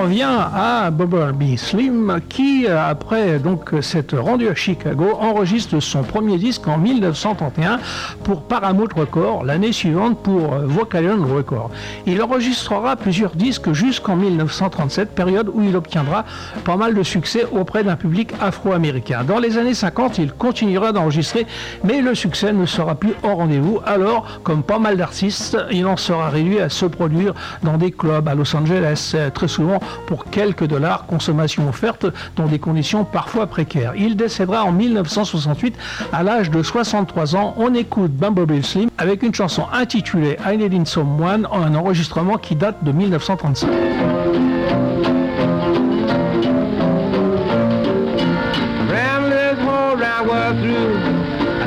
revient à Bumblebee Slim qui, après donc s'être rendu à Chicago, enregistre son premier disque en 1931 pour Paramount Records, l'année suivante pour Vocalion Records. Il enregistrera plusieurs disques jusqu'en 1937, période où il obtiendra pas mal de succès auprès d'un public afro-américain. Dans les années 50, il continuera d'enregistrer, mais le succès ne sera plus au rendez-vous. Alors, comme pas mal d'artistes, il en sera réduit à se produire dans des clubs à Los Angeles, très souvent pour quelques dollars, consommation offerte dans des conditions parfois précaires. Il décédera en 1968 à l'âge de 63 ans. On écoute Bumblebee Slim avec une chanson intitulée I Needed Someone, un enregistrement qui date de 1935.